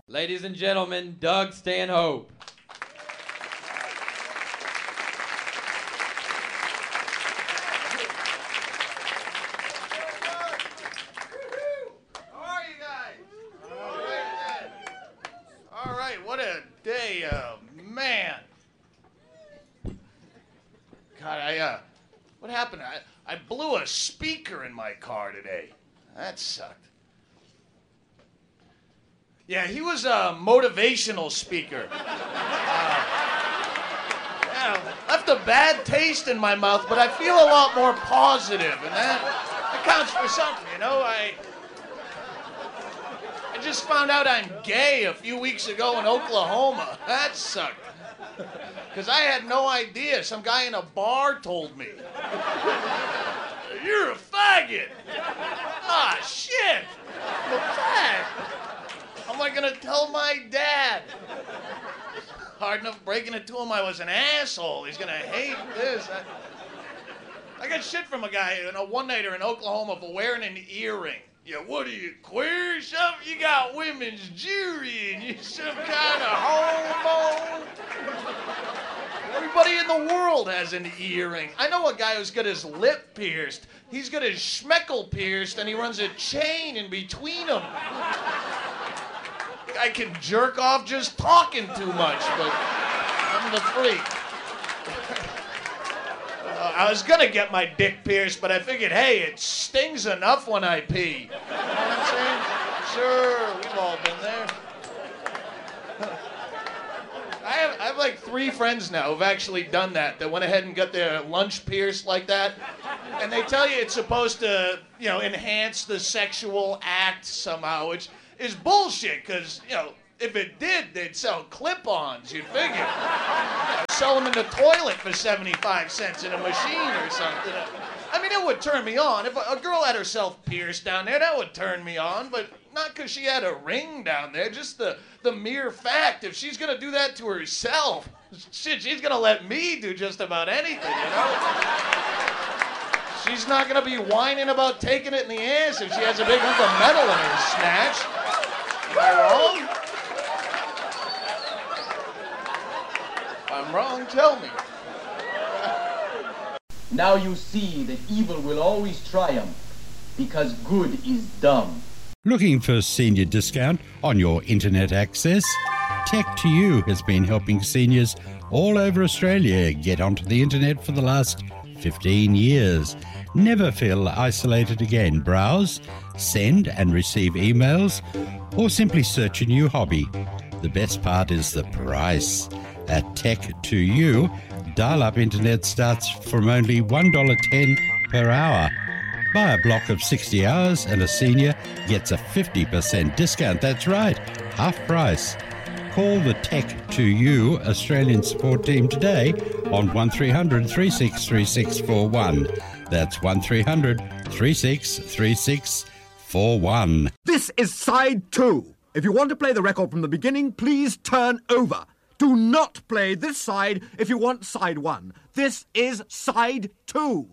Ladies and gentlemen, Doug Stanhope. How are you guys? All right, what a day, man. God, what happened? I blew a speaker in my car today. That sucked. Yeah, he was a motivational speaker. Left a bad taste in my mouth, but I feel a lot more positive, and that counts for something, you know? I just found out I'm gay a few weeks ago in Oklahoma. That sucked. Because I had no idea. Some guy in a bar told me. You're a faggot. Ah, shit. What's that? How am I going to tell my dad? Hard enough breaking it to him I was an asshole. He's going to hate this. I got shit from a guy, a one-nighter in Oklahoma for wearing an earring. Yeah, what are you, queer or something? You got women's jewelry and you're some kind of homo. Everybody in the world has an earring. I know a guy who's got his lip pierced. He's got his schmeckle pierced and he runs a chain in between them. I can jerk off just talking too much, but I'm the freak. I was gonna get my dick pierced, but I figured, hey, it stings enough when I pee. You know what I'm saying? Sure, we've all been there. I have like 3 friends now who've actually done that went ahead and got their lunch pierced like that. And they tell you it's supposed to, enhance the sexual act somehow, which is bullshit, because, if it did, they'd sell clip-ons, you'd figure. Sell them in the toilet for 75 cents in a machine or something. I mean, it would turn me on. If a girl had herself pierced down there, that would turn me on, but not because she had a ring down there, just the mere fact, if she's going to do that to herself, shit, she's going to let me do just about anything, She's not going to be whining about taking it in the ass if she has a big hunk of metal in her snatch. Am I wrong? If I'm wrong, tell me. Now you see that evil will always triumph, because good is dumb. Looking for senior discount on your internet access? Tech2U has been helping seniors all over Australia get onto the internet for the last 15 years. Never feel isolated again. Browse, send and receive emails, or simply search a new hobby. The best part is the price. At Tech2U, dial-up internet starts from only $1.10 per hour. Buy a block of 60 hours and a senior gets a 50% discount. That's right, half price. Call the Tech2U Australian support team today on 1300 363641. That's 1300 363641. This is side 2. If you want to play the record from the beginning, please turn over. Do not play this side if you want side 1. This is side 2.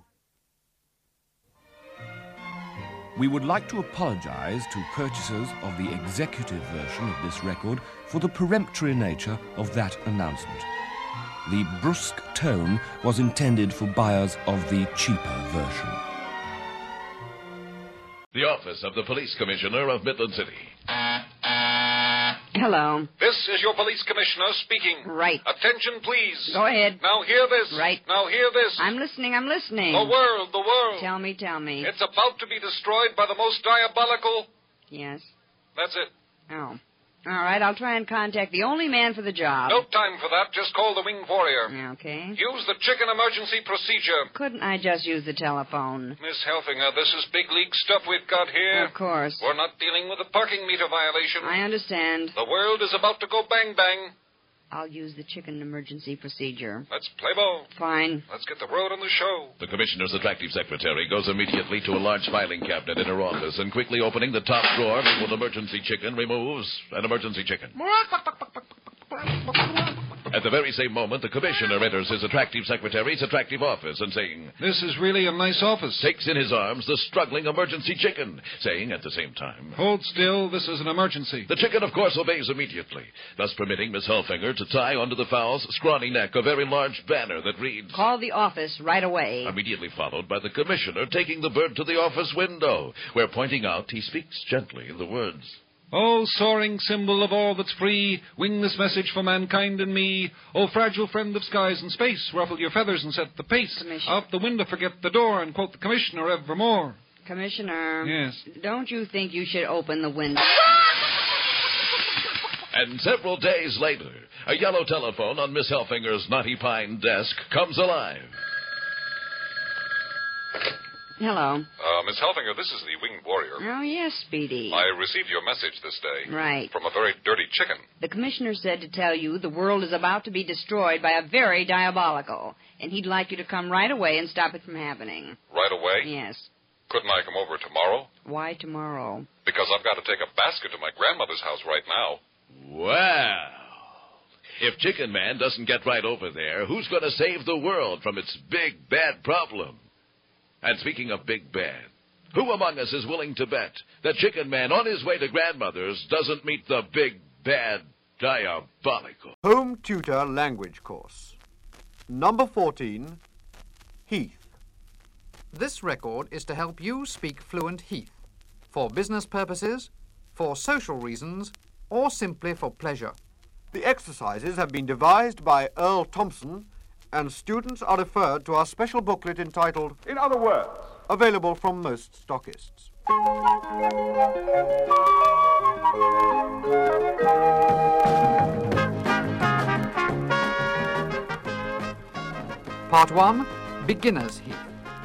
We would like to apologise to purchasers of the executive version of this record for the peremptory nature of that announcement. The brusque tone was intended for buyers of the cheaper version. The office of the Police Commissioner of Midland City. Hello. This is your police commissioner speaking. Right. Attention, please. Go ahead. Now hear this. Right. Now hear this. I'm listening. The world. Tell me. It's about to be destroyed by the most diabolical... Yes? That's it. Oh. All right, I'll try and contact the only man for the job. No time for that. Just call the Winged Warrior. Okay. Use the chicken emergency procedure. Couldn't I just use the telephone? Miss Helfinger, this is big league stuff we've got here. Of course. We're not dealing with a parking meter violation. I understand. The world is about to go bang-bang. I'll use the chicken emergency procedure. Let's play ball. Fine. Let's get the word on the show. The commissioner's attractive secretary goes immediately to a large filing cabinet in her office and quickly opening the top drawer with emergency chicken removes an emergency chicken. At the very same moment, the commissioner enters his attractive secretary's attractive office and saying, "This is really a nice office." Takes in his arms the struggling emergency chicken, saying at the same time, "Hold still, this is an emergency." The chicken, of course, obeys immediately, thus permitting Miss Helfinger to tie onto the fowl's scrawny neck a very large banner that reads, "Call the office right away." Immediately followed by the commissioner taking the bird to the office window, where, pointing out, he speaks gently the words, "O soaring symbol of all that's free, wing this message for mankind and me. O fragile friend of skies and space, ruffle your feathers and set the pace. Out the window, forget the door, and quote the commissioner evermore." Commissioner. Yes? Don't you think you should open the window? And several days later, a yellow telephone on Miss Helfinger's knotty pine desk comes alive. Hello. Miss Helfinger, this is the Winged Warrior. Oh, yes, Speedy. I received your message this day. Right. From a very dirty chicken. The commissioner said to tell you the world is about to be destroyed by a very diabolical, and he'd like you to come right away and stop it from happening. Right away? Yes. Couldn't I come over tomorrow? Why tomorrow? Because I've got to take a basket to my grandmother's house right now. Well, if Chicken Man doesn't get right over there, who's going to save the world from its big, bad problem? And speaking of big bad, who among us is willing to bet that Chicken Man on his way to grandmother's doesn't meet the big, bad, diabolical? Home Tutor Language Course. Number 14, Heath. This record is to help you speak fluent Heath, for business purposes, for social reasons, or simply for pleasure. The exercises have been devised by Earl Thompson, and students are referred to our special booklet entitled In Other Words, available from most stockists. Part 1, Beginner's Heath.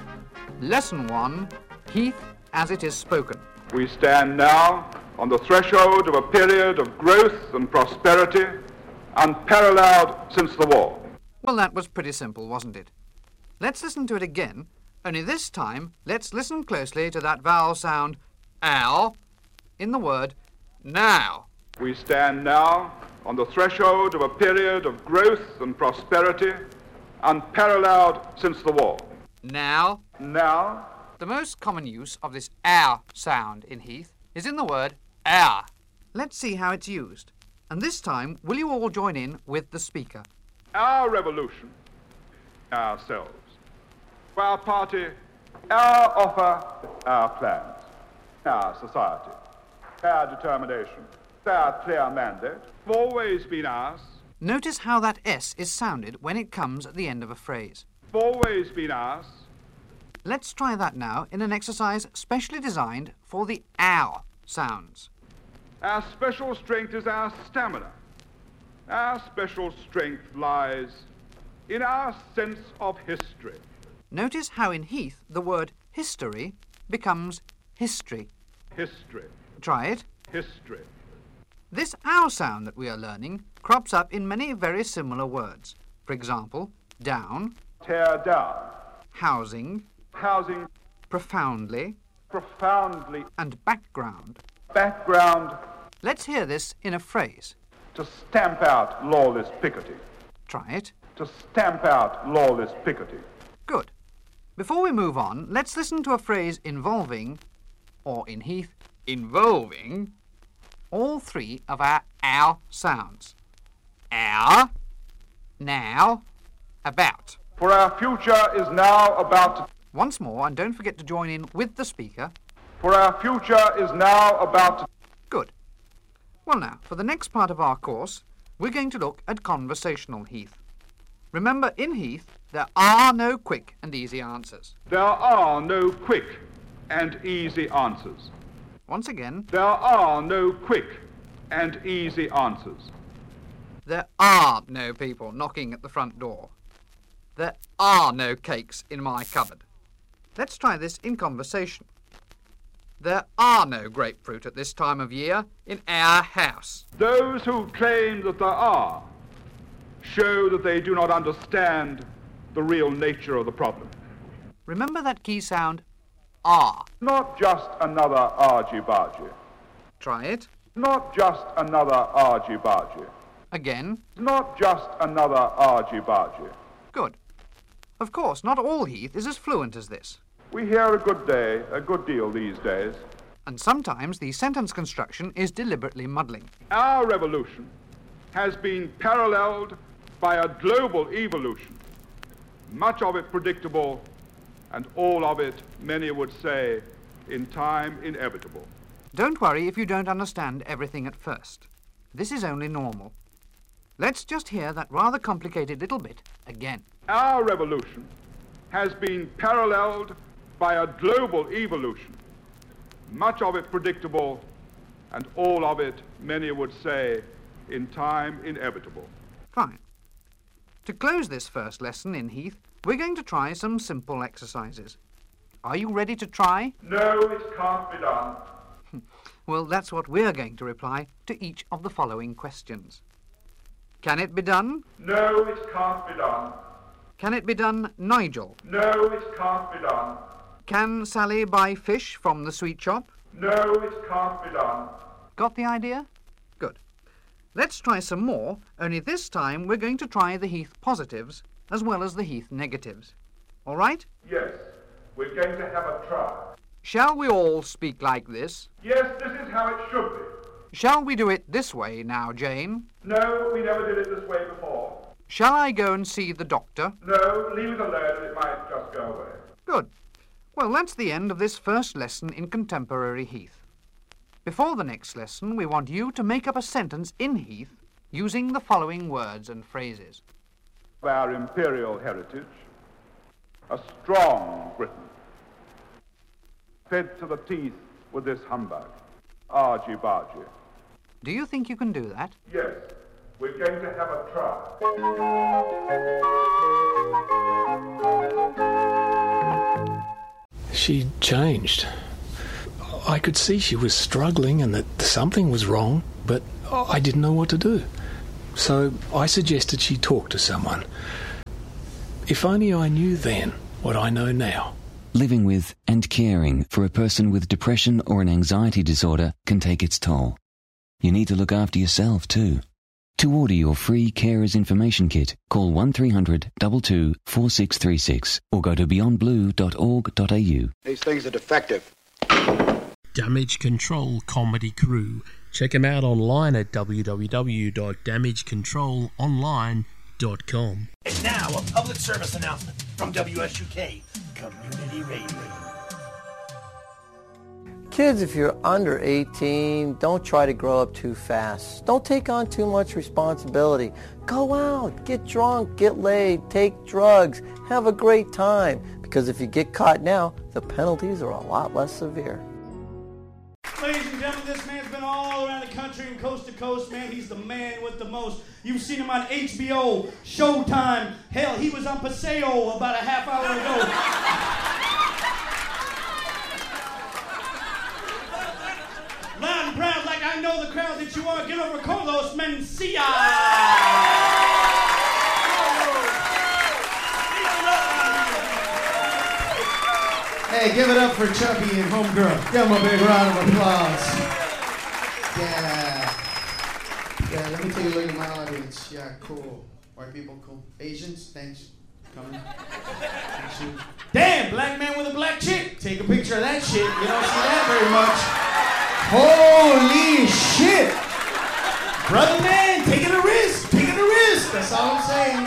Lesson 1, Heath as it is spoken. We stand now on the threshold of a period of growth and prosperity unparalleled since the war. Well, that was pretty simple, wasn't it? Let's listen to it again, only this time let's listen closely to that vowel sound, ow, in the word now. We stand now on the threshold of a period of growth and prosperity unparalleled since the war. Now. Now. The most common use of this ow sound in Heath is in the word our. Let's see how it's used. And this time, will you all join in with the speaker? Our revolution, ourselves. For our party, our offer, our plans. Our society, our determination, our clear mandate, have always been ours. Notice how that S is sounded when it comes at the end of a phrase. Have always been ours. Let's try that now in an exercise specially designed for the ow sounds. Our special strength is our stamina. Our special strength lies in our sense of history. Notice how in Heath the word history becomes history. History. Try it. History. This ow sound that we are learning crops up in many very similar words. For example, down, tear down, housing, housing, profoundly, profoundly, and background. Background. Let's hear this in a phrase. To stamp out lawless picketing. Try it. To stamp out lawless picketing. Good. Before we move on, let's listen to a phrase involving, or in Heath, involving, all three of our ow sounds. Our, now, about. For our future is now about to... Once more, and don't forget to join in with the speaker. For our future is now about to... Good. Well now, for the next part of our course, we're going to look at conversational Heath. Remember, in Heath, there are no quick and easy answers. There are no quick and easy answers. Once again. There are no quick and easy answers. There are no people knocking at the front door. There are no cakes in my cupboard. Let's try this in conversation. There are no grapefruit at this time of year in our house. Those who claim that there are show that they do not understand the real nature of the problem. Remember that key sound, are. Not just another argy-bargy. Try it. Not just another argy-bargy. Again. Not just another argy-bargy. Good. Of course, not all Heath is as fluent as this. We hear a good deal these days. And sometimes the sentence construction is deliberately muddling. Our revolution has been paralleled by a global evolution, much of it predictable, and all of it, many would say, in time inevitable. Don't worry if you don't understand everything at first. This is only normal. Let's just hear that rather complicated little bit again. Our revolution has been paralleled by a global evolution, much of it predictable, and all of it, many would say, in time inevitable. Fine. To close this first lesson in Heath, we're going to try some simple exercises. Are you ready to try? No, it can't be done. Well, that's what we're going to reply to each of the following questions. Can it be done? No, it can't be done. Can it be done, Nigel? No, it can't be done. Can Sally buy fish from the sweet shop? No, it can't be done. Got the idea? Good. Let's try some more, only this time we're going to try the Heath positives as well as the Heath negatives. All right? Yes, we're going to have a try. Shall we all speak like this? Yes, this is how it should be. Shall we do it this way now, Jane? No, we never did it this way before. Shall I go and see the doctor? No, leave it alone and it might just go away. Good. Well, that's the end of this first lesson in contemporary Heath. Before the next lesson, we want you to make up a sentence in Heath using the following words and phrases. Our imperial heritage, a strong Britain, fed to the teeth with this humbug, argy-bargy. Do you think you can do that? Yes, we're going to have a try. She changed. I could see she was struggling and that something was wrong, but I didn't know what to do. So I suggested she talk to someone. If only I knew then what I know now. Living with and caring for a person with depression or an anxiety disorder can take its toll. You need to look after yourself too. To order your free Carers Information Kit, call 1300 22 4636 or go to beyondblue.org.au. These things are defective. Damage Control Comedy Crew. Check them out online at www.damagecontrolonline.com. And now a public service announcement from WSUK Community Radio. Kids, if you're under 18, don't try to grow up too fast. Don't take on too much responsibility. Go out, get drunk, get laid, take drugs, have a great time. Because if you get caught now, the penalties are a lot less severe. Ladies and gentlemen, this man's been all around the country and coast to coast, man. He's the man with the most. You've seen him on HBO, Showtime. Hell, he was on Paseo about a half hour ago. Loud and proud, like I know the crowd that you are. Get over Carlos Mencia. Hey, give it up for Chucky and Homegirl. Give them a big round of applause. Yeah. Yeah, let me take a look at my audience. Yeah, cool. White people, cool. Asians, thanks. Coming. Thanks you. Damn, black man with a black chick. Take a picture of that shit. You don't see that very much. Holy shit! Brother man, taking a risk. Taking a risk. That's all I'm saying.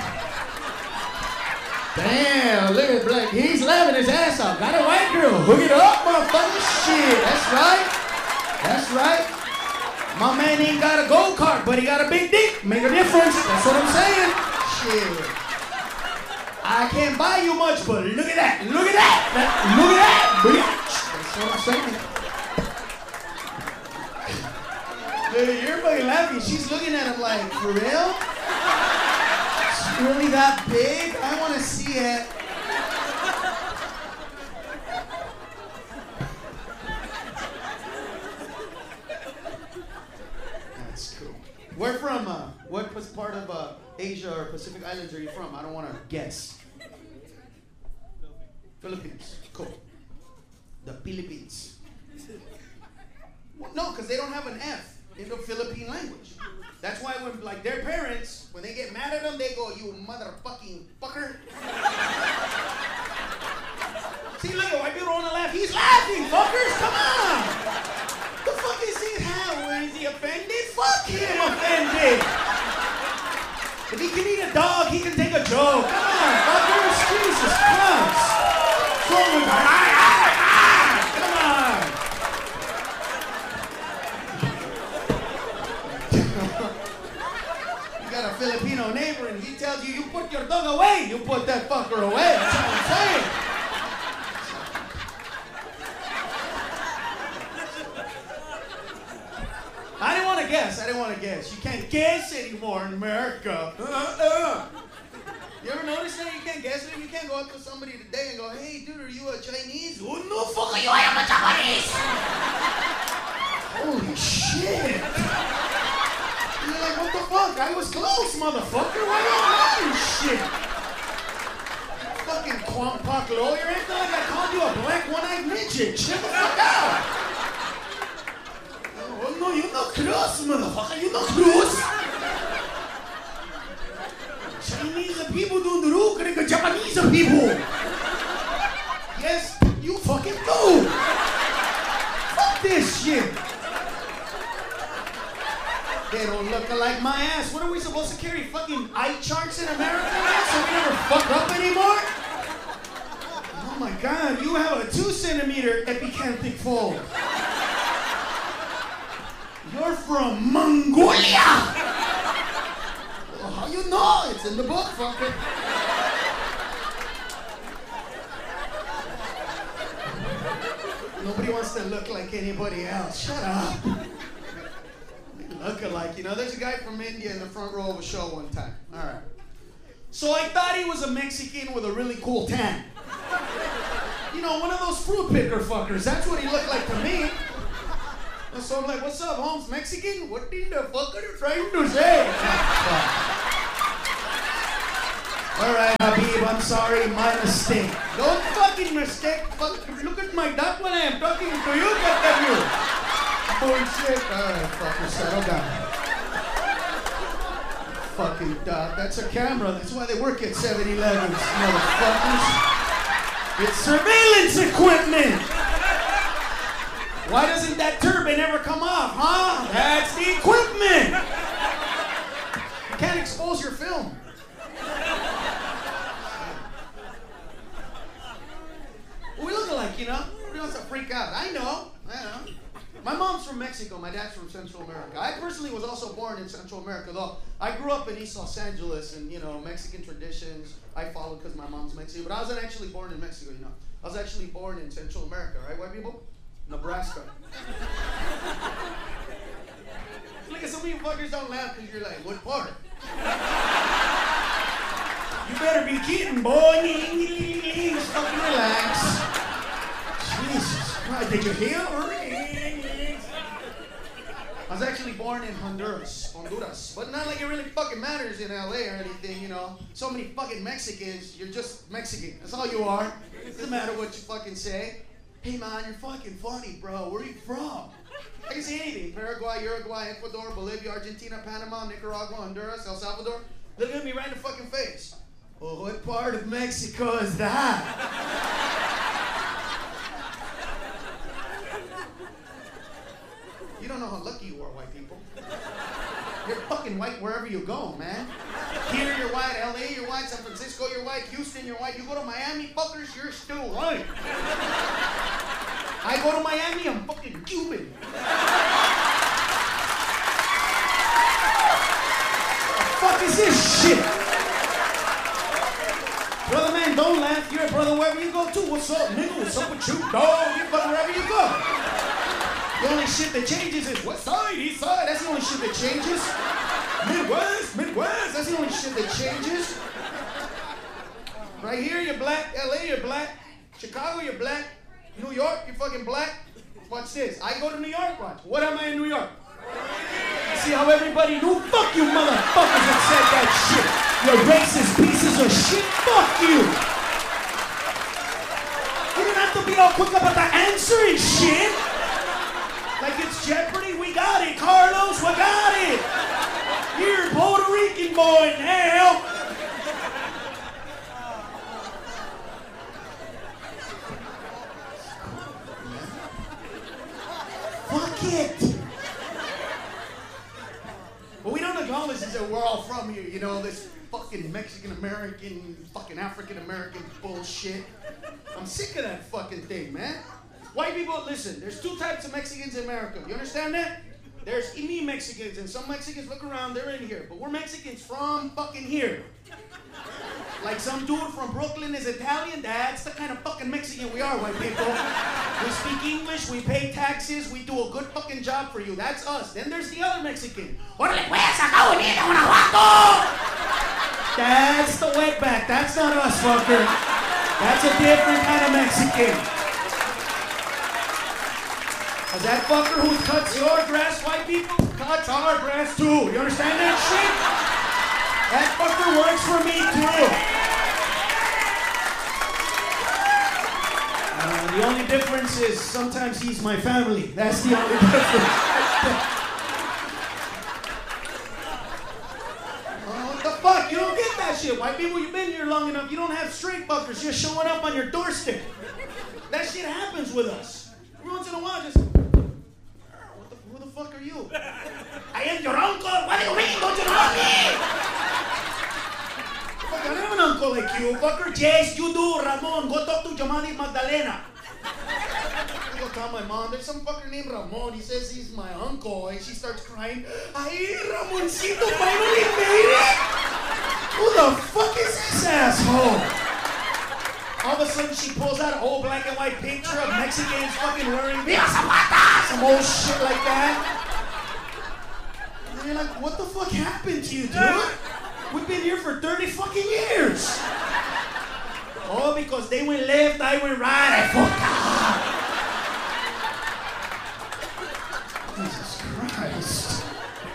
Damn, look at Black. He's laughing his ass off. Got a white girl. Hook it up, motherfucker. Shit, that's right. That's right. My man ain't got a go-kart, but he got a big dick. Make a difference. That's what I'm saying. Shit. I can't buy you much, but look at that. Look at that. Look at that, bitch. That's what I'm saying. Dude, you're fucking laughing. She's looking at him like, for real? It's really that big? I want to see it. That's cool. Where from? What part of Asia or Pacific Islands are you from? I don't want to guess. Philippines. Cool. The Philippines. Well, no, because they don't have an F in the Philippine language. That's why when, like, their parents, when they get mad at them, they go, you motherfucking fucker. See, look at white people don't want to laugh. He's laughing, fuckers, come on. The fuck is he? How is he offended? Fuck him, offended. If he can eat a dog, he can take a joke. Come on, fuckers, Jesus Christ. Come on. Got a Filipino neighbor and he tells you, you put your dog away, you put that fucker away. That's what I'm saying. I didn't want to guess. You can't guess anymore in America. You ever notice that? You can't guess it? You can't go up to somebody today and go, hey, dude, are you a Chinese? Oh, no, fuck you, I am a Japanese. Holy shit. You're like, what the fuck? I was close, motherfucker. Why you lying shit? Fucking Quampak lawyer. Acting like I called you a black one-eyed midget. Shut the fuck out. Oh, no, you're not Cruz, motherfucker. You're not Cruz. Chinese people don't do like Japanese people. Yes, you fucking do. Fuck this shit. They don't look like my ass. What are we supposed to carry? Fucking eye charts in America now so we never fuck up anymore? Oh my God, you have a 2-centimeter epicanthic fold. You're from Mongolia! Well, how you know? It's in the book, fucker. Nobody wants to look like anybody else. Shut up. Look alike. You know, there's a guy from India in the front row of a show one time. All right. So I thought he was a Mexican with a really cool tan. You know, one of those fruit picker fuckers. That's what he looked like to me. And so I'm like, what's up, Holmes? Mexican? What in the fuck are you trying to say? All right, Habib, I'm sorry, my mistake. Don't fucking mistake. Look at my duck when I am talking to you, goddamn. Bullshit. All right, fucker, settle down. Fucking duck. That's a camera. That's why they work at 7-Elevens, motherfuckers. It's surveillance equipment. Why doesn't that turbine ever come off, huh? That's the equipment. You can't expose your film. We look alike, you know? Nobody wants to freak out. I know. My mom's from Mexico. My dad's from Central America. I personally was also born in Central America, though. I grew up in East Los Angeles, and, you know, Mexican traditions I followed because my mom's Mexican. But I wasn't actually born in Mexico, you know. I was actually born in Central America, right, white people? Nebraska. Look at some of you fuckers don't laugh because you're like, what part? You better be kidding, boy. Just fucking relax. Jesus Christ, did you hear? I was actually born in Honduras, but not like it really fucking matters in LA or anything, you know. So many fucking Mexicans, you're just Mexican. That's all you are. Doesn't matter what you fucking say. Hey man, you're fucking funny, bro. Where are you from? I can say anything. Paraguay, Uruguay, Ecuador, Bolivia, Argentina, Panama, Nicaragua, Honduras, El Salvador. Look at me right in the fucking face. Well, what part of Mexico is that? You don't know how lucky you are, white people. You're fucking white wherever you go, man. Here you're white, LA you're white, San Francisco you're white, Houston you're white. You go to Miami, fuckers, you're still white. I go to Miami, I'm fucking Cuban. What the fuck is this shit? Brother man, don't laugh. You're a brother wherever you go too. What's up, nigga? What's up with you, dog? You're brother wherever you go. The only shit that changes is west side, east side. That's the only shit that changes. Midwest. That's the only shit that changes. Right here, you're black. LA, you're black. Chicago, you're black. New York, you're fucking black. Watch this. I go to New York, watch. What am I in New York? See how everybody knew? Fuck you motherfuckers that said that shit. You racist pieces of shit. Fuck you. You don't have to be all quick about the answering shit. Like it's Jeopardy. We got it, Carlos. We got it. But we don't acknowledge that we're all from here, you know, this fucking Mexican-American, fucking African-American bullshit. I'm sick of that fucking thing, man. White people, listen, there's two types of Mexicans in America. You understand that? There's me Mexicans, and some Mexicans, look around, they're in here. But we're Mexicans from fucking here. Like some dude from Brooklyn is Italian, that's the kind of fucking Mexican we are, white people. We speak English, we pay taxes, we do a good fucking job for you. That's us. Then there's the other Mexican. That's the wetback. That's not us, fucker. That's a different kind of Mexican. Cause that fucker who cuts your grass, white people, cuts our grass too. You understand that shit? That fucker works for me too. The only difference is sometimes he's my family. That's the only difference. What the fuck? You don't get that shit. White people, you've been here long enough. You don't have straight fuckers just showing up on your doorstep. That shit happens with us. Every once in a while, just... Who the fuck are you? I am your uncle. What do you mean? Don't you know me? Fuck, I don't have an uncle like you, fucker. Yes, you do, Ramon. Go talk to Giovanni Magdalena. I go tell my mom, there's some fucker named Ramon. He says he's my uncle. And she starts crying. Ay, Ramoncito finally made it. Who the fuck is this asshole? All of a sudden, she pulls out an old black and white picture of Mexicans fucking wearing some old shit like that. And you're like, what the fuck happened to you, dude? We've been here for 30 fucking years. Oh, because they went left, I went right, I fucked up. Jesus Christ.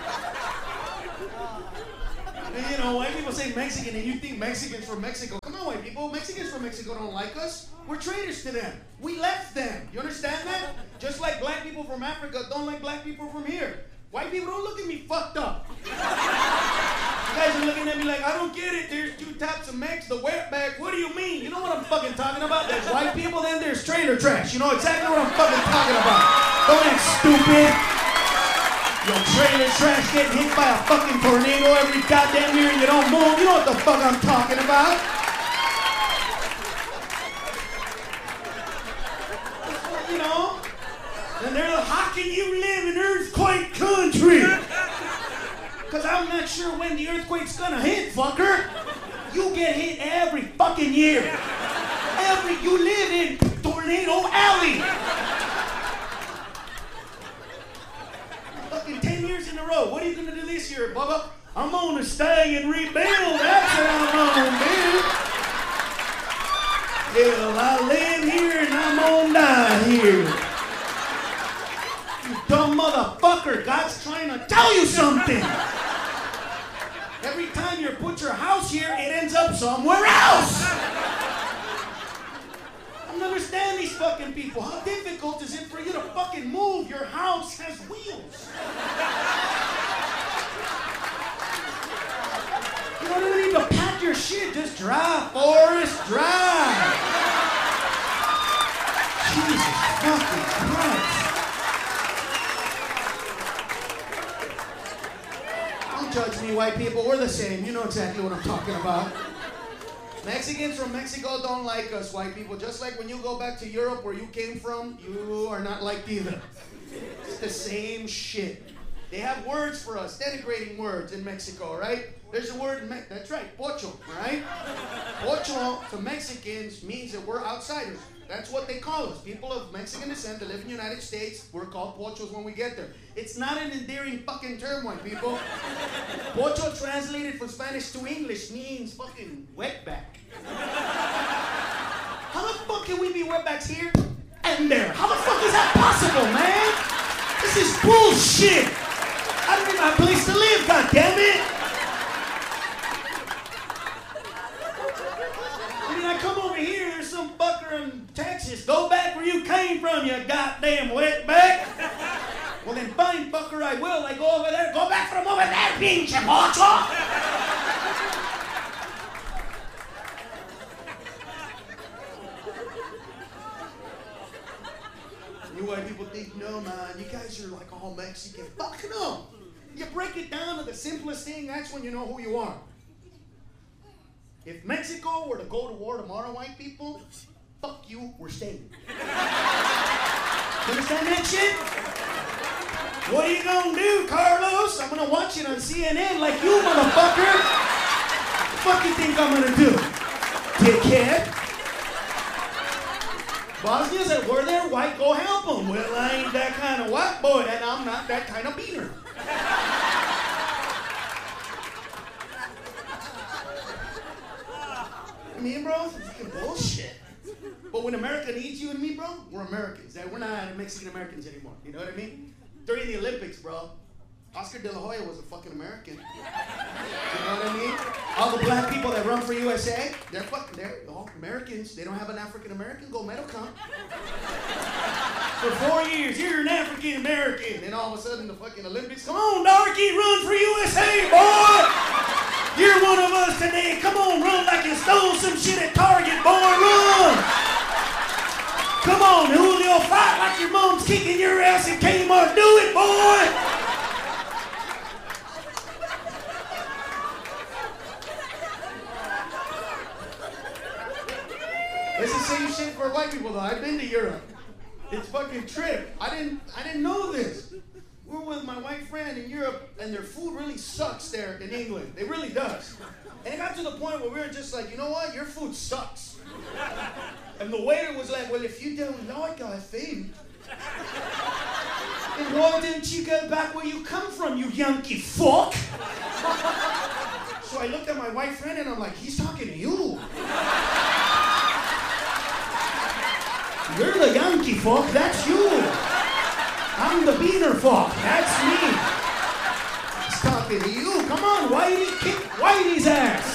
And you know, white people say Mexican and you think Mexicans from Mexico. Come on, white people. Mexicans from Mexico don't like us. We're traitors to them. We left them. You understand that? Just like black people from Africa don't like black people from here. White people don't look at me fucked up. You guys are looking at me like, I don't get it. There's two types of Mex, the wetback. What do you mean? You know what I'm fucking talking about? There's white people, then there's trailer trash. You know exactly what I'm fucking talking about. Don't act stupid. Your trailer trash getting hit by a fucking tornado every goddamn year and you don't move. You know what the fuck I'm talking about. You know? And they're like, how can you live in earthquake country? Because I'm not sure when the earthquake's gonna hit, fucker. You get hit every fucking year. You live in Tornado Alley. Fucking 10 years in a row. What are you gonna do this year, Bubba? I'm gonna stay and rebuild. That's what I'm gonna do. Hell, I live here and I'm gonna die here. You dumb motherfucker. God's trying to tell you something. Every time you put your house here, it ends up somewhere else. I don't understand these fucking people. How difficult is it for you to fucking move? Your house has wheels. You don't even need to pack your shit. Just drive, Forrest, drive. Jesus fucking Christ. Don't judge me, white people. We're the same. You know exactly what I'm talking about. Mexicans from Mexico don't like us, white people. Just like when you go back to Europe where you came from, you are not liked either. It's the same shit. They have words for us, denigrating words in Mexico, right? There's a word, that's right, pocho, right? Pocho to Mexicans means that we're outsiders. That's what they call us. People of Mexican descent that live in the United States, we're called pochos when we get there. It's not an endearing fucking term, white people. Pocho translated from Spanish to English means fucking wetback. How the fuck can we be wetbacks here and there? How the fuck is that possible, man? This is bullshit. I don't even have a place to live, goddammit. I mean, I come over here, there's some fucker in Texas. Go back where you came from, you goddamn wetback. Well, then fine, fucker, I will. I go over there. Go back from over there, pinche mocho. You white people think, no, man, you guys are like all Mexican. Fuck no. You break it down to the simplest thing, that's when you know who you are. If Mexico were to go to war tomorrow, white people, fuck you, we're staying. You understand that shit? What are you gonna do, Carlos? I'm gonna watch it on CNN like you, motherfucker. What the fuck you think I'm gonna do? Dickhead. Bosnia said, we're there, white, go help them. Well, I ain't that kind of white boy, and I'm not that kind of beaner. Me and bro, it's fucking bullshit. But when America needs you and me, bro, we're Americans. We're not Mexican Americans anymore. You know what I mean? During the Olympics, bro, Oscar De La Hoya was a fucking American. You know what I mean? All the black people that run for USA, they're all Americans. They don't have an African American gold medal come. For 4 years, you're an African American, and all of a sudden the fucking Olympics, come on, darky, run for USA, boy! You're one of us today. Come on, run like you stole some shit at Target, boy, run! Come on, Julio, fight like your mom's kicking your ass at Kmart. Do it, boy! It's the same shit for white people, though. I've been to Europe. It's fucking trip. I didn't know this. We're with my white friend in Europe, and their food really sucks there in England. It really does. And it got to the point where we were just like, you know what? Your food sucks. And the waiter was like, well, if you don't like our food, then why didn't you go back where you come from, you Yankee fuck? So I looked at my white friend, and I'm like, he's talking to you. You're the Yankee fuck, that's you. I'm the beaner fuck, that's me. He's talking to you. Come on, Whitey, kick Whitey's ass.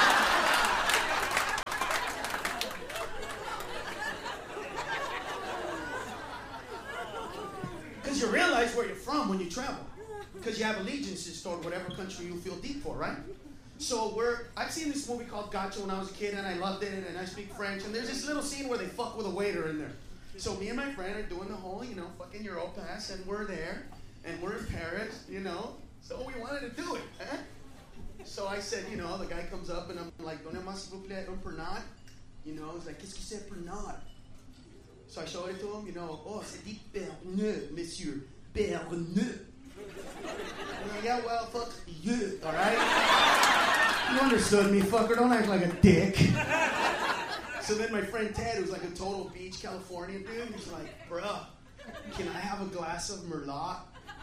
Because you realize where you're from when you travel. Because you have allegiances toward whatever country you feel deep for, right? So I've seen this movie called Gotcha when I was a kid, and I loved it, and I speak French, and there's this little scene where they fuck with a waiter in there. So me and my friend are doing the whole, fucking Europass, and we're there, and we're in Paris, so we wanted to do it, eh? So I said, the guy comes up, and I'm like, donnez-moi s'il vous plaît un pernod. He's like, qu'est-ce que c'est pernod? So I showed it to him, oh, c'est dit Pernod, monsieur, Pernod. Yeah, well, fuck you, all right? You understood me, fucker. Don't act like a dick. So then my friend Ted, who's like a total beach Californian dude, he's like, bruh, can I have a glass of Merlot?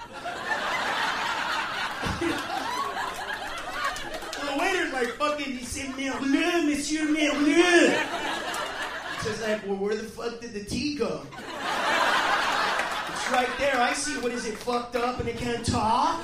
The waiter's like, fucking, he said, Merlot, monsieur, Merlot. He's just like, well, where the fuck did the tea go? It's right there. I see. What is it, fucked up and it can't talk?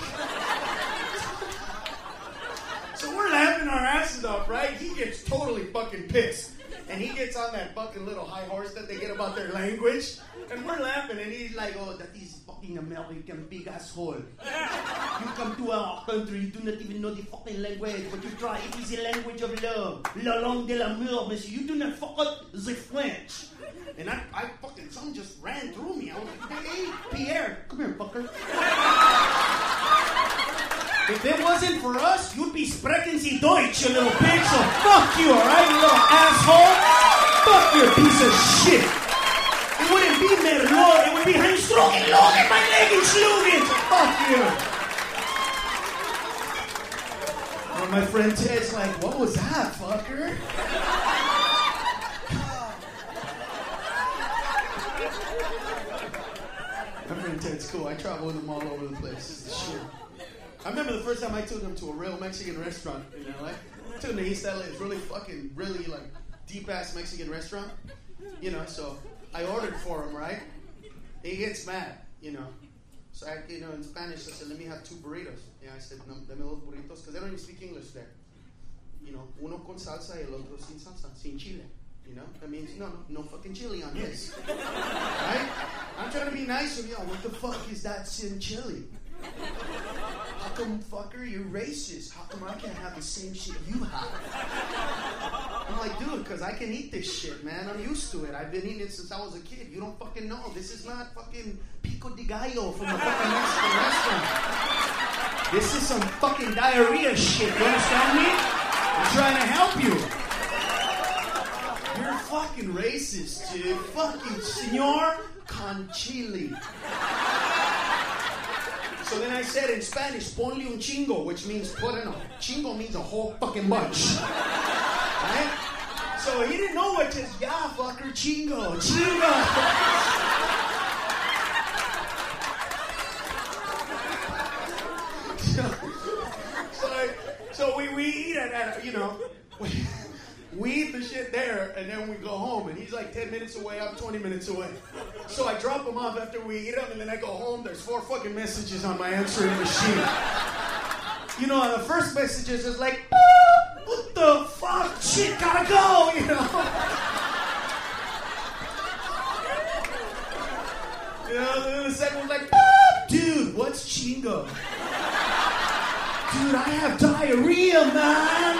So we're laughing our asses off, right? He gets totally fucking pissed. And he gets on that fucking little high horse that they get about their language. And we're laughing, and he's like, oh, that is fucking American big asshole. You come to our country, you do not even know the fucking language, but you try, it is the language of love. La langue de l'amour, monsieur. You do not fuck up the French. And I fucking, something just ran through me. I was like, hey, Pierre, come here, fucker. If it wasn't for us, you'd be sprechen Sie Deutsch, you little pig, so fuck you, alright, you little asshole? Fuck you, piece of shit. It wouldn't be Merlot, it would be Heinz Strogen, Logan, my leg and Schlugen, so fuck you. Well, my friend Ted's like, what was that, fucker? My friend Ted's cool, I travel with him all over the place, this is shit. I remember the first time I took him to a real Mexican restaurant in LA. I took him to East LA. It's really fucking, really like deep-ass Mexican restaurant. So I ordered for him, right? He gets mad, So I, in Spanish, I said, let me have 2 burritos. Yeah, I said, dame 2 burritos, because they don't even speak English there. Uno con salsa y el otro sin salsa, sin chile. That means no fucking chili on this. Right? I'm trying to be nice with you. What the fuck is that sin chili? How come, fucker, you're racist? How come I can't have the same shit you have? I'm like, dude, because I can eat this shit, man. I'm used to it. I've been eating it since I was a kid. You don't fucking know. This is not fucking pico de gallo from the fucking Mexican restaurant. This is some fucking diarrhea shit, you understand me? I'm trying to help you. You're fucking racist, dude. Fucking Senor Conchili. So then I said in Spanish, ponle un chingo, which means put in a... Chingo means a whole fucking bunch. Right? So he didn't know what just, yeah, fucker, chingo, chingo. So we eat at you know, we eat the shit there, and then we go home, and he's like 10 minutes away, I'm 20 minutes away. So I drop him off after we eat him, and then I go home, there's 4 fucking messages on my answering machine. You know, the first messages is like, what the fuck, shit, gotta go, you know? You know, then the second one's like, dude, what's chingo? Dude, I have diarrhea, man.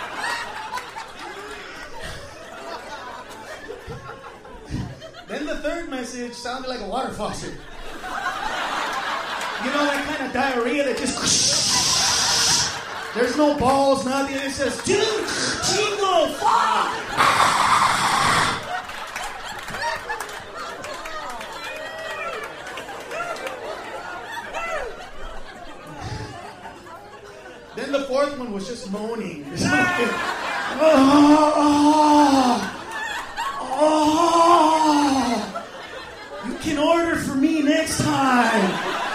Then the third message sounded like a water faucet. You know that kind of diarrhea that just... There's no balls, nothing. It says, dude, chingo, fuck. Then the fourth one was just moaning. You can order for me next time.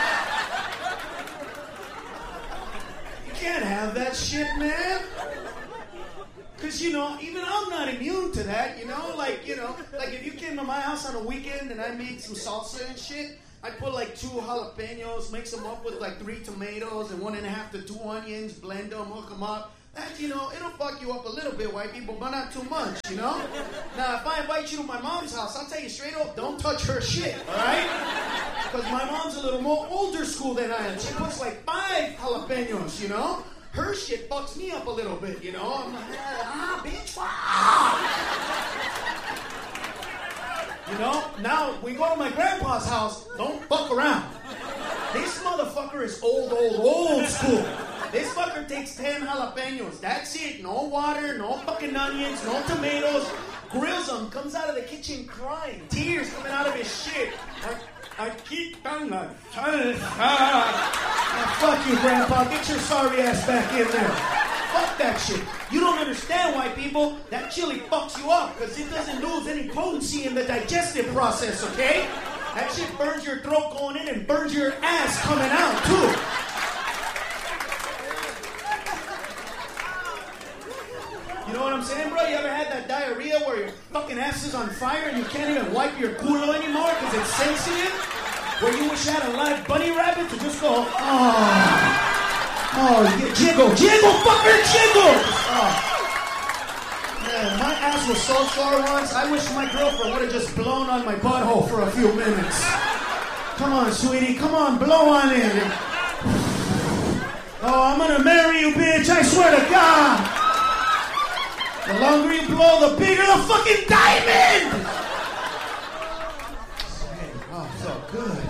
You can't have that shit, man. Because, you know, even I'm not immune to that, you know? Like if you came to my house on a weekend and I made some salsa and shit, I'd put like 2 jalapenos, mix them up with like 3 tomatoes and 1.5 to 2 onions, blend them, hook them up. That, you know, it'll fuck you up a little bit, white people, but not too much, you know? Now, if I invite you to my mom's house, I'll tell you straight up, don't touch her shit, all right? Because my mom's a little more older school than I am. She puts like 5 jalapenos, you know? Her shit fucks me up a little bit, you know? I'm like, bitch, You know, now we go to my grandpa's house, don't fuck around. This motherfucker is old school. This fucker takes 10 jalapenos. That's it. No water, no fucking onions, no tomatoes. Grills them, comes out of the kitchen crying. Tears coming out of his shit. I keep down that. Fuck you, Grandpa. Get your sorry ass back in there. Fuck that shit. You don't understand, white people. That chili fucks you up because it doesn't lose any potency in the digestive process, okay? That shit burns your throat going in and burns your ass coming out, too. You know what I'm saying, bro? You ever had that diarrhea where your fucking ass is on fire and you can't even wipe your culo anymore because it's sensitive? Where you wish you had a live bunny rabbit to just go, jiggle, fucker, jiggle! Oh. Man, my ass was so sore once, I wish my girlfriend would have just blown on my butthole for a few minutes. Come on, sweetie, come on, blow on it. Oh, I'm gonna marry you, bitch, I swear to God! The longer you blow, the bigger the fucking diamond! Oh, so good.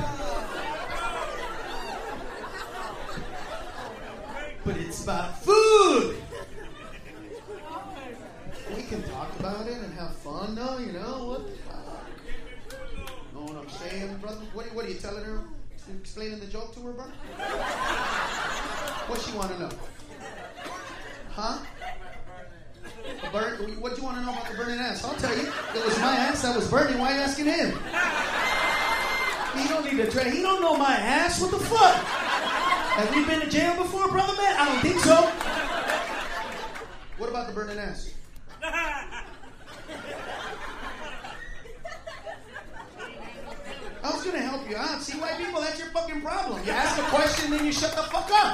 But it's about food! We can talk about it and have fun, though, you know? What the fuck? Know what I'm saying, brother? What are you telling her? Explaining the joke to her, brother? What she want to know? Huh? What do you want to know about the burning ass? I'll tell you. It was my ass that was burning. Why are you asking him? He don't need to try. He don't know my ass. What the fuck? Have you been to jail before, brother man? I don't think so. What about the burning ass? I was going to help you out. See, white people, that's your fucking problem. You ask a question, then you shut the fuck up.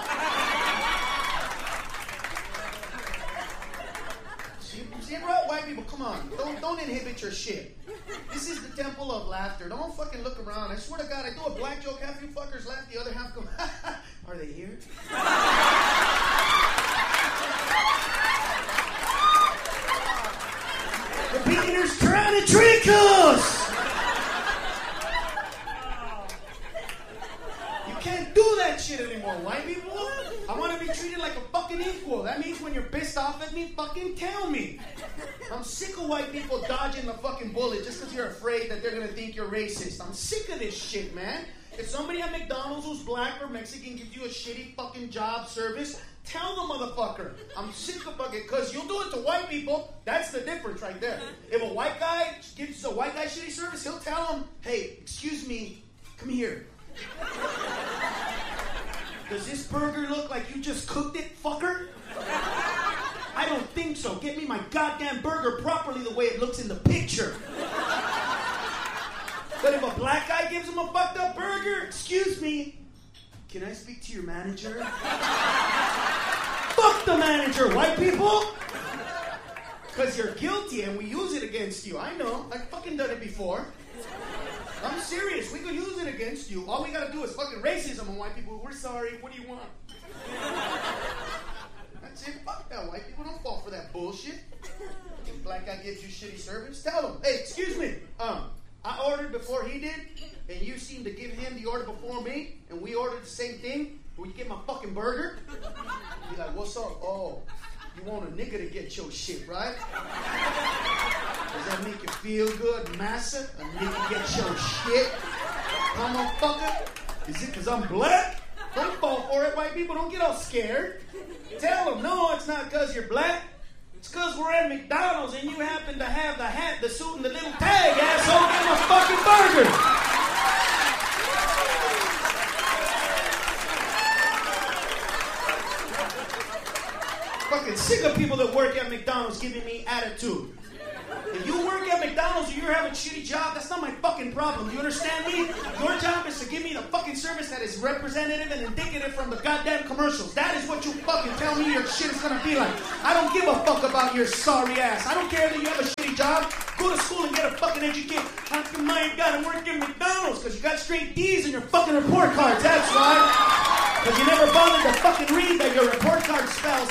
See, bro, white people, come on. Don't inhibit your shit. This is the temple of laughter. Don't fucking look around. I swear to God, I do a black joke, half you fuckers laugh, the other half go, are they here? The beginner's trying to trick us! You can't do that shit anymore, white people. treated like a fucking equal. That means when you're pissed off at me, fucking tell me. I'm sick of white people dodging the fucking bullet just because you're afraid that they're going to think you're racist. I'm sick of this shit, man. If somebody at McDonald's who's black or Mexican gives you a shitty fucking job service, tell the motherfucker. I'm sick of fucking, because you'll do it to white people. That's the difference right there. If a white guy gives a white guy shitty service, he'll tell him, hey, excuse me, come here. Does this burger look like you just cooked it, fucker? I don't think so. Get me my goddamn burger properly the way it looks in the picture. But if a black guy gives him a fucked up burger, excuse me, can I speak to your manager? Fuck the manager, white people! Because you're guilty and we use it against you. I know. I've fucking done it before. I'm serious. We could use it against you. All we gotta do is fucking racism on white people. We're sorry. What do you want? That's it. Fuck that. White people don't fall for that bullshit. If a black guy gives you shitty service, tell him, hey, excuse me. I ordered before he did, and you seem to give him the order before me, and we ordered the same thing. Will you get my fucking burger? Be like, what's up? Oh, you want a nigga to get your shit, right? Does that make you feel good, massa? A nigga get your shit? Motherfucker? Is it because I'm black? Don't fall for it, white people. Don't get all scared. Tell them, no, it's not because you're black. It's because we're at McDonald's and you happen to have the hat, the suit, and the little tag, asshole. Get my fucking burger. Fucking sick of people that work at McDonald's giving me attitude. If you work at McDonald's or you're having a shitty job, that's not my fucking problem. You understand me? Your job is to give me the fucking service that is representative and indicative from the goddamn commercials. That is what you fucking tell me your shit is gonna be like. I don't give a fuck about your sorry ass. I don't care that you have a shitty job. Go to school and get a fucking education. How come I ain't gotta work at McDonald's? Because you got straight D's in your fucking report cards. That's why. Because you never bothered to fucking read that your report card spells.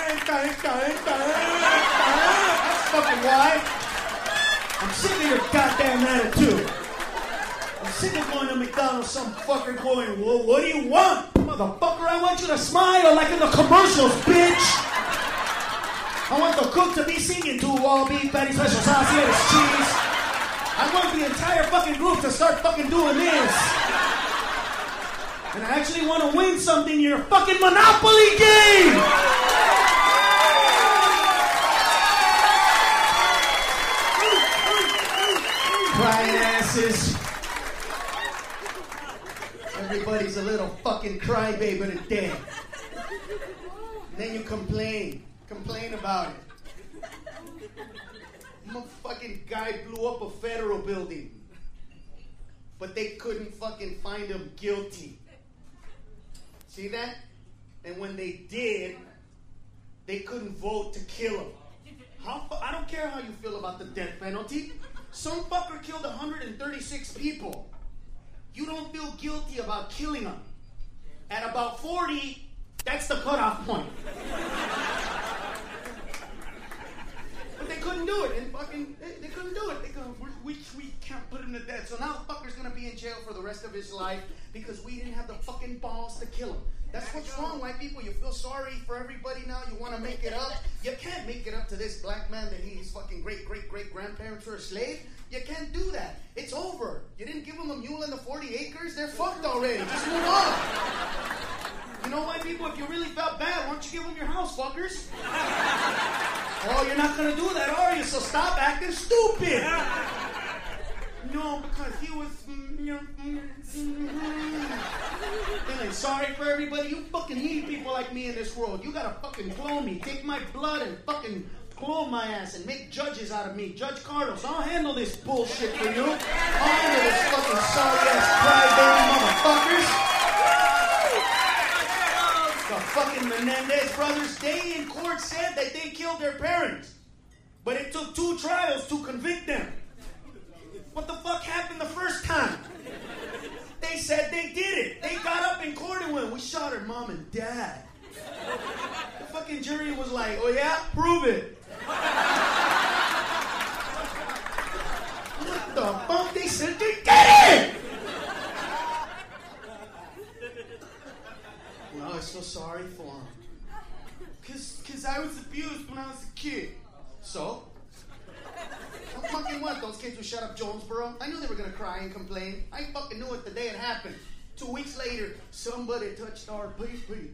That's fucking why. I'm sick of your goddamn attitude. I'm sick of going to McDonald's, some fucker going, well, what do you want? Motherfucker, I want you to smile like in the commercials, bitch. I want the cook to be singing to all beef, patty, special sauce, lettuce, cheese. I want the entire fucking group to start fucking doing this. And I actually want to win something in your fucking Monopoly game. Crying asses. Everybody's a little fucking crybaby today. And then you complain. Complain about it. A fucking guy blew up a federal building. But they couldn't fucking find him guilty. See that? And when they did, they couldn't vote to kill him. I don't care how you feel about the death penalty. Some fucker killed 136 people. You don't feel guilty about killing them. At about 40, that's the cutoff point. But they couldn't do it, and fucking, they couldn't do it. They go, we can't put him to death. So now the fucker's gonna be in jail for the rest of his life because we didn't have the fucking balls to kill him. That's what's wrong, white people. You feel sorry for everybody now. You want to make it up. You can't make it up to this black man that his fucking great-great-great-grandparents were a slave. You can't do that. It's over. You didn't give them a mule and the 40 acres. They're fucked already. Just move on. You know, white people, if you really felt bad, why don't you give them your house, fuckers? Oh, you're not going to do that, are you? So stop acting stupid. No, because he was... Feeling sorry for everybody. You fucking need people like me in this world. You gotta fucking clone me. Take my blood and fucking clone my ass and make judges out of me. Judge Carlos, I'll handle this bullshit for you. I'll handle this fucking sorry-ass crybaby motherfuckers. The fucking Menendez brothers, they in court said that they killed their parents. But it took 2 trials to convict them. What the fuck happened the first time? They said they did it. They got up in court and went, we shot her mom and dad. The fucking jury was like, oh yeah? Prove it. What the fuck? They said they did it! Well, I was so sorry for him. Because I was abused when I was a kid. So? Well, fucking what? Those kids who shut up Jonesboro? I knew they were going to cry and complain. I fucking knew it the day it happened. 2 weeks later, somebody touched our pee-pee.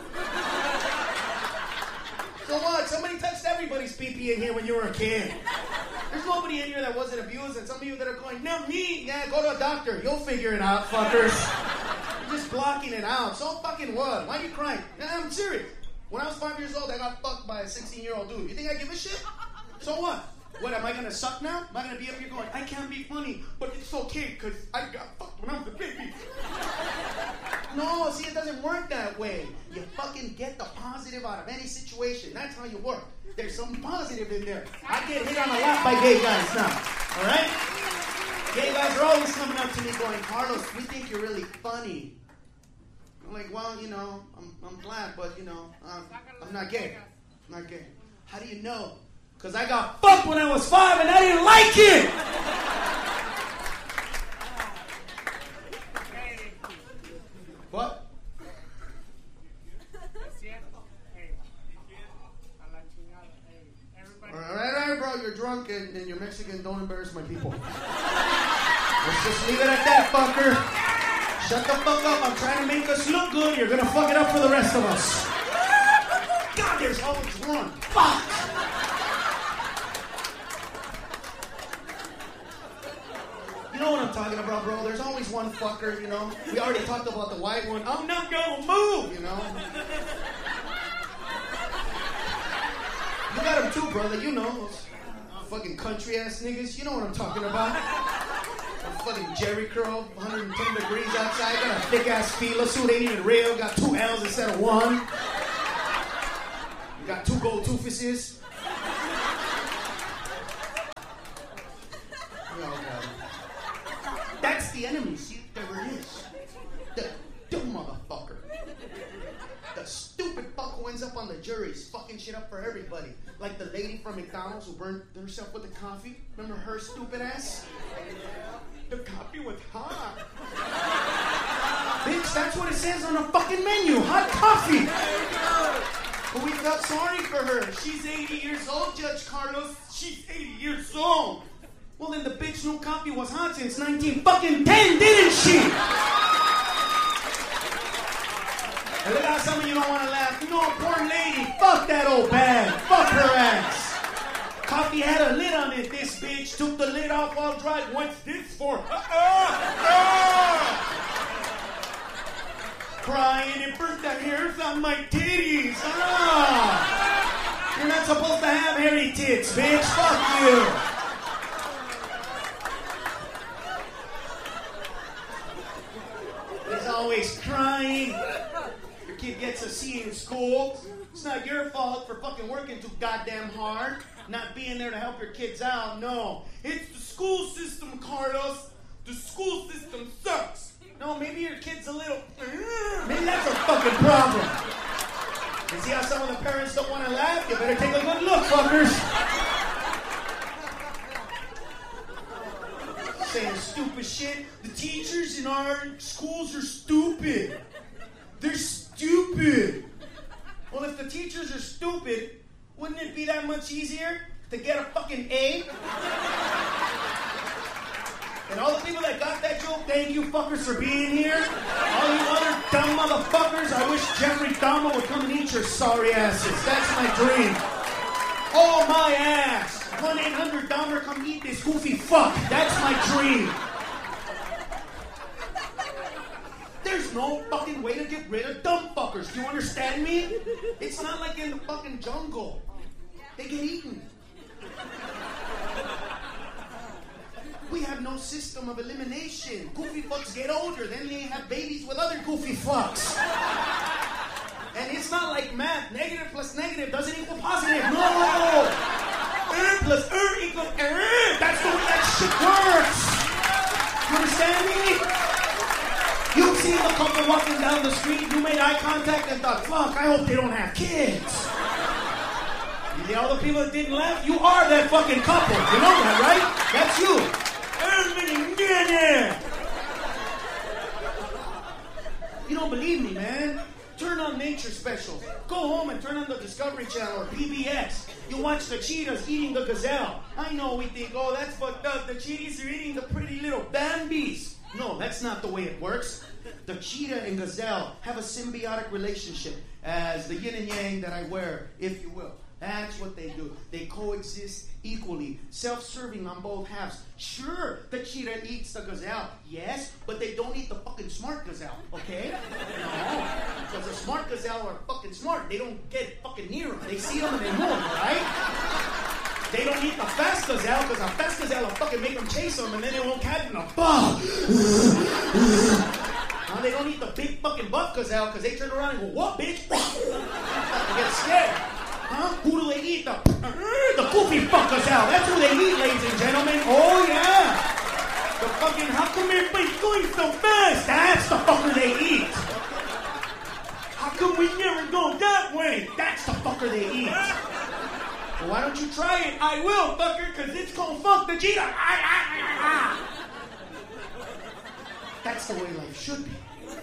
So what? Somebody touched everybody's pee-pee in here when you were a kid. There's nobody in here that wasn't abused, and some of you that are going, not me. Yeah, go to a doctor. You'll figure it out, fuckers. You're just blocking it out. So fucking what? Why are you crying? I'm serious. When I was 5 years old, I got fucked by a 16-year-old dude. You think I give a shit? So what? What, am I going to suck now? Am I going to be up here going, I can't be funny, but it's okay because I got fucked when I was a baby? No, see, it doesn't work that way. You fucking get the positive out of any situation. That's how you work. There's some positive in there. I get hit on a lot by gay guys now, all right? Gay guys are always coming up to me going, Carlos, we think you're really funny. I'm like, well, you know, I'm glad, but, you know, I'm not gay. I'm not gay. How do you know? Because I got fucked when I was 5 and I didn't like it! What? All right, bro, you're drunk and you're Mexican. Don't embarrass my people. Let's just leave it at that, fucker. Shut the fuck up. I'm trying to make us look good. You're gonna fuck it up for the rest of us. God, there's always one. Fuck! You know what I'm talking about, bro? There's always one fucker, you know? We already talked about the white one. I'm not gonna move, you know? You got them too, brother. You know. Those fucking country-ass niggas. You know what I'm talking about. A fucking Jerry curl, 110 degrees outside. Got a thick-ass Fila suit. Ain't even real. Got 2 L's instead of 1. You got 2 gold toofuses. That's the enemy. See, there it is. The dumb motherfucker. The stupid fuck who ends up on the jury is fucking shit up for everybody. Like the lady from McDonald's who burned herself with the coffee. Remember her stupid ass? The coffee was hot. Bitch, that's what it says on the fucking menu. Hot coffee. But we felt sorry for her. She's 80 years old, Judge Carlos. She's 80 years old. Well, then the bitch knew coffee was hot since 1910, didn't she? And look how some of you don't want to laugh. You know, poor lady, fuck that old bag. Fuck her ass. Coffee had a lid on it. This bitch took the lid off while dry. What's this for? Crying, it burnt the hairs on my titties. You're not supposed to have hairy tits, bitch. Fuck you. He's always crying. Your kid gets a C in school. It's not your fault for fucking working too goddamn hard. Not being there to help your kids out. No. It's the school system, Carlos. The school system sucks. No, maybe your kid's a little... Maybe that's a fucking problem. You see how some of the parents don't want to laugh? You better take a good look, fuckers. Saying stupid shit. The teachers in our schools are stupid. They're stupid. Well, if the teachers are stupid, wouldn't it be that much easier to get a fucking A? And all the people that got that joke, thank you fuckers for being here. All you other dumb motherfuckers, I wish Jeffrey Dahmer would come and eat your sorry asses. That's my dream. Oh, my ass. 1-800-Dahmer, come eat this goofy fuck. That's my dream. There's no fucking way to get rid of dumb fuckers. Do you understand me? It's not like in the fucking jungle. They get eaten. We have no system of elimination. Goofy fucks get older, then they have babies with other goofy fucks. And it's not like math. Negative plus negative doesn't equal positive. No! Plus equals That's the way that shit works. You understand me? You've seen the couple walking down the street, you made eye contact and thought, fuck, I hope they don't have kids. You see all the people that didn't laugh? You are that fucking couple. You know that, right? That's you. You don't believe me, man. Turn on nature specials. Go home and turn on the Discovery Channel or PBS. You watch the cheetahs eating the gazelle. I know we think, oh, that's fucked up. The cheetahs are eating the pretty little Bambis. No, that's not the way it works. The cheetah and gazelle have a symbiotic relationship as the yin and yang that I wear, if you will. That's what they do. They coexist equally, self-serving on both halves. Sure, the cheetah eats the gazelle, yes, but they don't eat the fucking smart gazelle, okay? No, because the smart gazelle are fucking smart. They don't get fucking near them. They see them and they move, right? They don't eat the fast gazelle because the fast gazelle will fucking make them chase them and then they won't catch them. Now they don't eat the big fucking buff gazelle because they turn around and go, what, bitch? They get scared. Huh? Who do they eat? The goofy fuck gazelle. That's who they eat, ladies and gentlemen. Oh, yeah. The fucking, how come everybody's going so fast? That's the fucker they eat. How come we never go that way? That's the fucker they eat. Well, why don't you try it? I will, fucker, because it's gonna fuck the cheetah. That's the way life should be.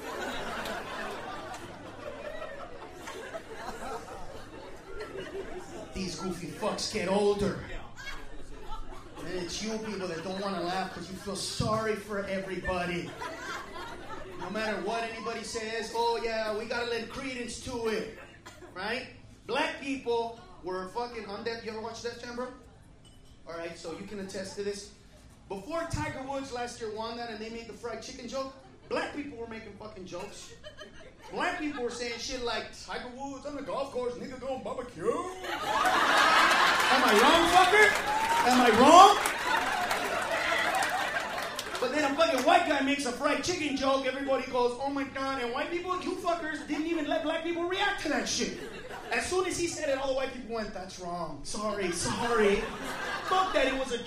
These goofy fucks get older. And it's you people that don't want to laugh because you feel sorry for everybody. No matter what anybody says, oh yeah, we gotta lend credence to it. Right? Black people were fucking on Def. You ever watch Def Jam, bro? Alright, so you can attest to this. Before Tiger Woods last year won that and they made the fried chicken joke, black people were making fucking jokes. Black people were saying shit like, Tiger Woods on the golf course, nigga going barbecue. Am I wrong, fucker? Am I wrong? But then a fucking white guy makes a fried chicken joke, everybody goes, oh my god, and white people, you fuckers, didn't even let black people react to that shit. As soon as he said it, all the white people went, that's wrong. Sorry. Fuck that, it was a